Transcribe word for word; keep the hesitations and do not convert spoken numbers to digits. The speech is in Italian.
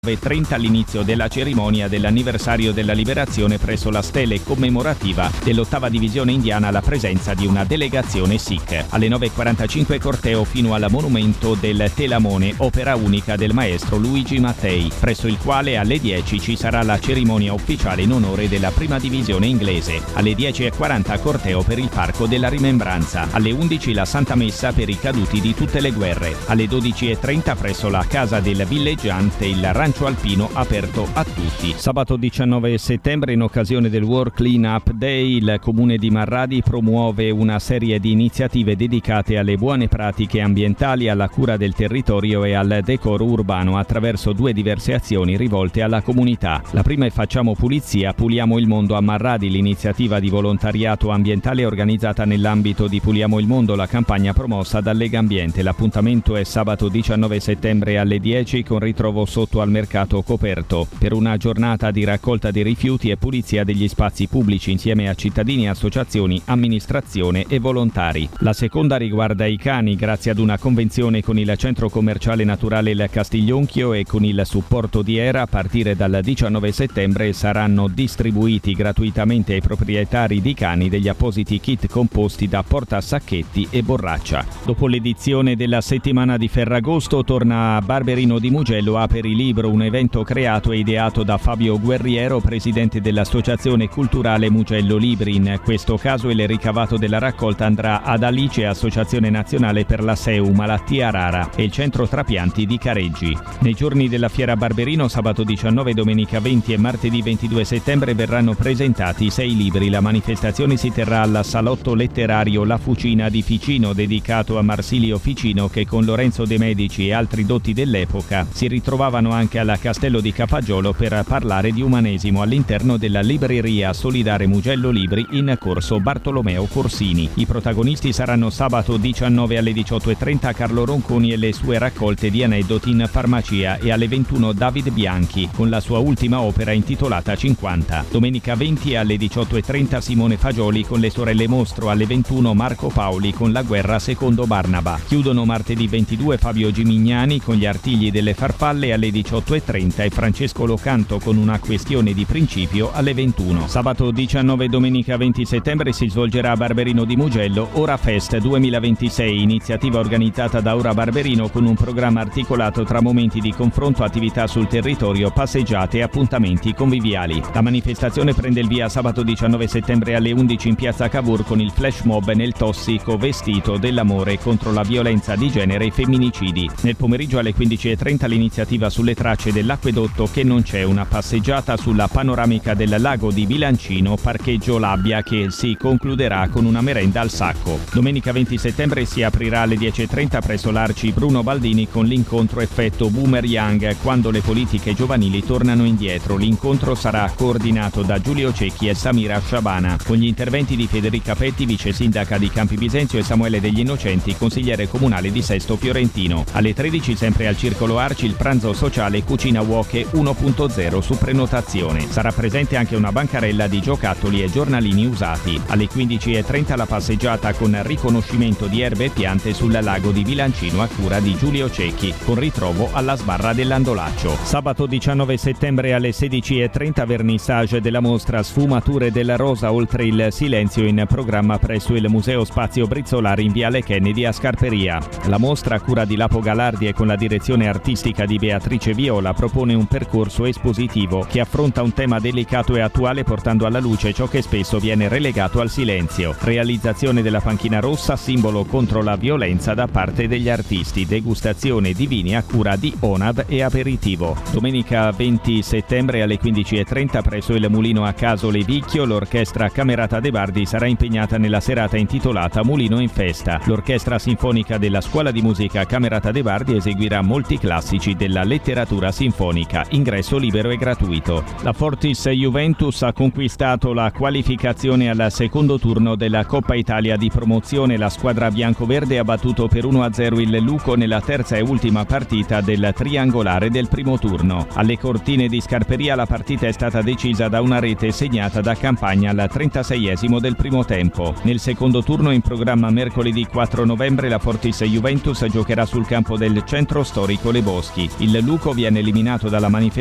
e trenta all'inizio della cerimonia dell'anniversario della liberazione presso la stele commemorativa dell'ottava divisione indiana alla presenza di una delegazione Sikh. Alle nove e quarantacinque corteo fino al monumento del Telamone, opera unica del maestro Luigi Mattei, presso il quale alle dieci ci sarà la cerimonia ufficiale in onore della prima divisione inglese. Alle dieci e quaranta corteo per il Parco della Rimembranza. Alle undici la Santa Messa per i caduti di tutte le guerre. Alle dodici e trenta presso la casa del villeggiante il rancio alpino aperto a tutti. Sabato diciannove settembre, in occasione del World Clean Up Day, il comune di Marradi promuove una serie di iniziative dedicate alle buone pratiche ambientali, alla cura del territorio e al decoro urbano attraverso due diverse azioni rivolte alla comunità. La prima è Facciamo pulizia, puliamo il mondo a Marradi, l'iniziativa di volontariato ambientale organizzata nell'ambito di Puliamo il mondo, la campagna promossa da Lega Ambiente. L'appuntamento è sabato diciannove settembre alle dieci con ritrovo sotto al mercato coperto per una giornata di raccolta dei rifiuti e pulizia degli spazi pubblici insieme a cittadini, associazioni, amministrazione e volontari. La seconda riguarda i cani, grazie ad una convenzione con il centro commerciale naturale Il Castiglionchio e con il supporto di Era. A partire dal diciannove settembre saranno distribuiti gratuitamente ai proprietari di cani degli appositi kit composti da portasacchetti e borraccia. Dopo l'edizione della settimana di Ferragosto torna a Barberino di Mugello Aperi Libro, un evento creato e ideato da Fabio Guerriero, presidente dell'Associazione Culturale Mugello Libri. In questo caso il ricavato della raccolta andrà ad Alice, Associazione Nazionale per la S E U Malattia Rara, e il Centro Trapianti di Careggi. Nei giorni della Fiera Barberino, sabato diciannove, domenica venti e martedì ventidue settembre, verranno presentati sei libri. La manifestazione si terrà al Salotto Letterario La Fucina di Ficino, dedicato a Marsilio Ficino, che con Lorenzo De Medici e altri dotti dell'epoca si ritrovavano anche alla Castello di Cafagiolo per parlare di umanesimo all'interno della libreria solidare Mugello Libri in corso Bartolomeo Corsini. I protagonisti saranno sabato diciannove alle diciotto e trenta Carlo Ronconi e le sue raccolte di aneddoti in farmacia, e alle ventuno David Bianchi con la sua ultima opera intitolata cinquanta. Domenica venti alle diciotto e trenta Simone Fagioli con le sorelle Mostro, alle ventuno Marco Paoli con La guerra secondo Barnaba. Chiudono martedì ventidue Fabio Gimignani con Gli artigli delle farfalle alle diciotto e trenta e Francesco Locanto con Una questione di principio alle ventuno. Sabato diciannove e domenica venti settembre si svolgerà a Barberino di Mugello Ora Fest duemilaventisei, iniziativa organizzata da Ora Barberino con un programma articolato tra momenti di confronto, attività sul territorio, passeggiate e appuntamenti conviviali. La manifestazione prende il via sabato diciannove settembre alle undici in piazza Cavour con il flash mob Nel tossico vestito dell'amore contro la violenza di genere e i femminicidi. Nel pomeriggio alle quindici e trenta l'iniziativa Sulle tracce dell'acquedotto che non c'è, una passeggiata sulla panoramica del lago di Bilancino, parcheggio Labbia, che si concluderà con una merenda al sacco. Domenica venti settembre si aprirà alle dieci e trenta presso l'Arci Bruno Baldini con l'incontro effetto Boomer Young, quando le politiche giovanili tornano indietro. L'incontro sarà coordinato da Giulio Cecchi e Samira Sciabana, con gli interventi di Federica Petti, vice sindaca di Campi Bisenzio, e Samuele Degli Innocenti, consigliere comunale di Sesto Fiorentino. Alle tredici, sempre al Circolo Arci, il pranzo sociale Cucina Uoche uno punto zero su prenotazione. Sarà presente anche una bancarella di giocattoli e giornalini usati. Alle quindici e trenta la passeggiata con riconoscimento di erbe e piante sul lago di Bilancino a cura di Giulio Cecchi, con ritrovo alla sbarra dell'Andolaccio. Sabato diciannove settembre alle sedici e trenta vernissage della mostra Sfumature della Rosa oltre il silenzio, in programma presso il Museo Spazio Brizzolari in Viale Kennedy a Scarperia. La mostra, a cura di Lapo Galardi e con la direzione artistica di Beatrice Viola, propone un percorso espositivo che affronta un tema delicato e attuale, portando alla luce ciò che spesso viene relegato al silenzio. Realizzazione della panchina rossa, simbolo contro la violenza da parte degli artisti. Degustazione di vini a cura di Onad e aperitivo. Domenica venti settembre alle quindici e trenta presso il Mulino a Caso Levicchio l'orchestra Camerata de Bardi sarà impegnata nella serata intitolata Mulino in Festa. L'orchestra sinfonica della Scuola di Musica Camerata de Bardi eseguirà molti classici della letteratura sinfonica. Ingresso libero e gratuito. La Fortis Juventus ha conquistato la qualificazione al secondo turno della Coppa Italia di promozione. La squadra biancoverde ha battuto per uno a zero il Luco nella terza e ultima partita del triangolare del primo turno. Alle Cortine di Scarperia la partita è stata decisa da una rete segnata da Campagna al trentaseiesimo del primo tempo. Nel secondo turno, in programma mercoledì quattro novembre, la Fortis Juventus giocherà sul campo del centro storico Le Boschi. Il Luco viene viene eliminato dalla manifestazione